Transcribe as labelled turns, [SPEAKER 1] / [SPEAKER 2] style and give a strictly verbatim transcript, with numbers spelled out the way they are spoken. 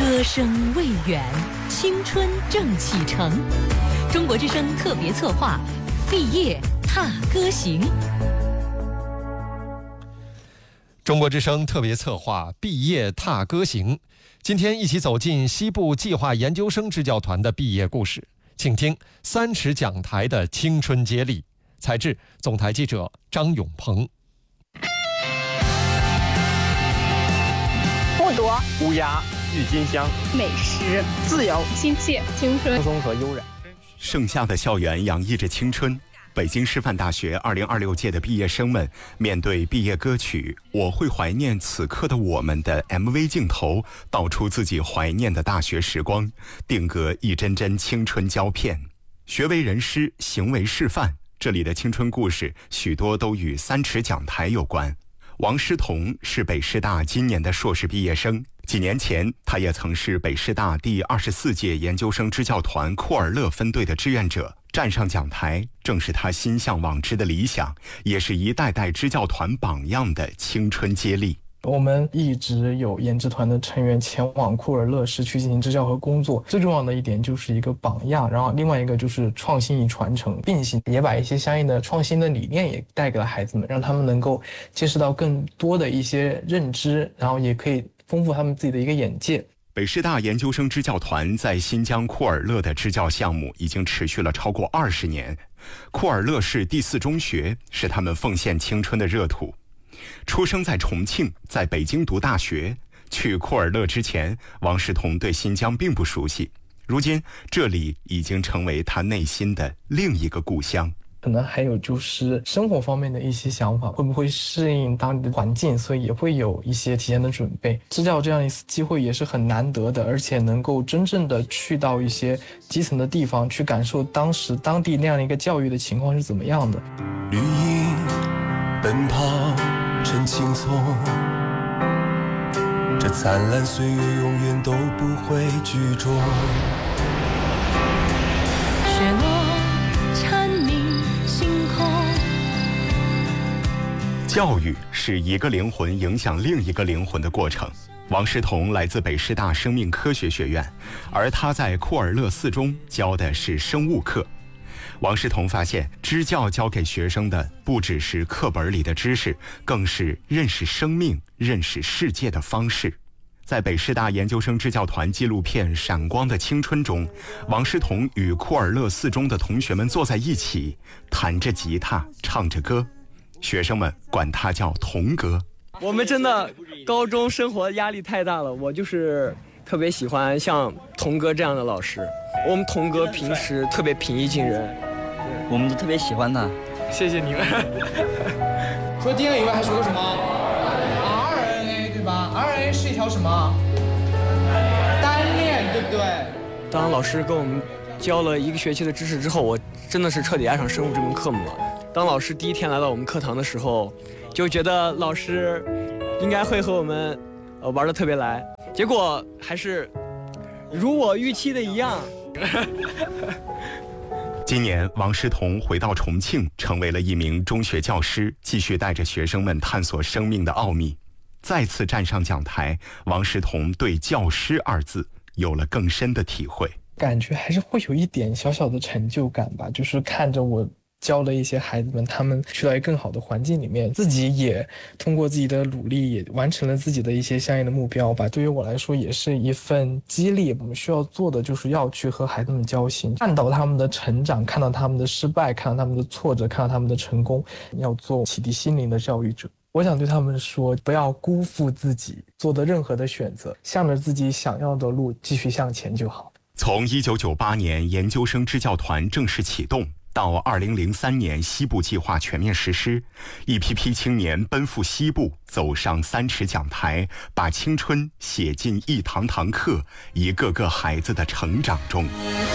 [SPEAKER 1] 歌声未远，青春正启程。中国之声特别策划，毕业踏歌行。
[SPEAKER 2] 中国之声特别策划，毕业踏歌行。今天一起走进西部计划研究生支教团的毕业故事，请听三尺讲台的青春接力。采制总台记者张永鹏。
[SPEAKER 3] 剥夺、
[SPEAKER 4] 乌鸦、郁金香、
[SPEAKER 3] 美食、自由、亲切、青春、
[SPEAKER 4] 轻松和悠然。
[SPEAKER 5] 盛夏的校园洋溢着青春。北京师范大学二零二六届的毕业生们面对毕业歌曲《我会怀念此刻的我们》的 M V 镜头，道出自己怀念的大学时光，定格一帧帧青春胶片。学为人师，行为示范，这里的青春故事许多都与三尺讲台有关。王诗彤是北师大今年的硕士毕业生，几年前他也曾是北师大第二十四届研究生支教团库尔勒分队的志愿者。站上讲台，正是他心向往之的理想，也是一代代支教团榜样的青春接力。
[SPEAKER 6] 我们一直有研支团的成员前往库尔勒市区进行支教和工作，最重要的一点就是一个榜样，然后另外一个就是创新与传承并行，也把一些相应的创新的理念也带给了孩子们，让他们能够接触到更多的一些认知，然后也可以丰富他们自己的一个眼界。
[SPEAKER 5] 北师大研究生支教团在新疆库尔勒的支教项目已经持续了超过二十年。库尔勒市第四中学是他们奉献青春的热土。出生在重庆，在北京读大学。去库尔勒之前，王诗彤对新疆并不熟悉，如今这里已经成为他内心的另一个故乡。
[SPEAKER 6] 可能还有就是生活方面的一些想法，会不会适应当地的环境，所以也会有一些提前的准备。支教这样一次机会也是很难得的，而且能够真正的去到一些基层的地方，去感受当时当地那样的一个教育的情况是怎么样的。
[SPEAKER 7] 绿荫奔跑真轻松，这灿烂岁月永远都不会居中。
[SPEAKER 1] 雪落蝉鸣星空。
[SPEAKER 5] 教育是一个灵魂影响另一个灵魂的过程。王诗彤来自北师大生命科学学院，而他在库尔勒四中教的是生物课。王诗彤发现，支教教给学生的不只是课本里的知识，更是认识生命、认识世界的方式。在北师大研究生支教团纪录片《闪光的青春》中，王诗彤与库尔勒四中的同学们坐在一起，弹着吉他，唱着歌，学生们管他叫童哥。
[SPEAKER 4] 我们真的高中生活压力太大了，我就是特别喜欢像童哥这样的老师。我们童哥平时特别平易近人，
[SPEAKER 8] 我们都特别喜欢他。
[SPEAKER 4] 谢谢你们。
[SPEAKER 9] 除了 D N A 以外还学过什么 ？R N A 对吧 ？R N A 是一条什么？单链，对不对？
[SPEAKER 4] 当老师跟我们教了一个学期的知识之后，我真的是彻底爱上生物这门科目了。当老师第一天来到我们课堂的时候，就觉得老师应该会和我们呃玩得特别来，结果还是如我预期的一样。
[SPEAKER 5] 今年王诗彤回到重庆，成为了一名中学教师，继续带着学生们探索生命的奥秘。再次站上讲台，王诗彤对教师二字有了更深的体会，
[SPEAKER 6] 感觉还是会有一点小小的成就感吧，就是看着我教了一些孩子们，他们去到一个更好的环境里面，自己也通过自己的努力也完成了自己的一些相应的目标吧。对于我来说也是一份激励，我们需要做的就是要去和孩子们交心，看到他们的成长，看到他们的失败，看到他们的挫折，看到他们的成功，要做启迪心灵的教育者。我想对他们说，不要辜负自己做的任何的选择，向着自己想要的路继续向前就好。
[SPEAKER 5] 从一九九八年研究生支教团正式启动到二零零三年西部计划全面实施，一批批青年奔赴西部，走上三尺讲台，把青春写进一堂堂课，一个个孩子的成长中。